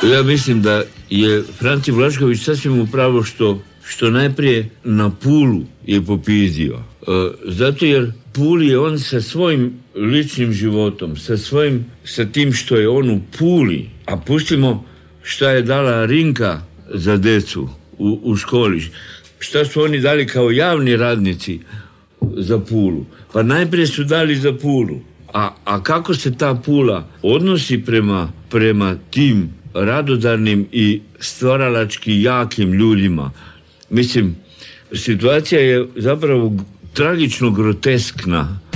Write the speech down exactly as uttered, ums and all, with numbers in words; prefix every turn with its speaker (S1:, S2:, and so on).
S1: Ja mislim da je Franci Blašković sasvim upravo što, što najprije na Pulu je popizdio. E, zato jer Puli je on sa svojim ličnim životom, sa svojim, sa tim što je on u Puli, a pustimo šta je dala Rinka za decu u, u školi, šta su oni dali kao javni radnici za Pulu. Pa najprije su dali za Pulu. A, a kako se ta Pula odnosi prema, prema tim radodarnim i stvaralački jakim ljudima? Mislim, situacija je zapravo tragično groteskna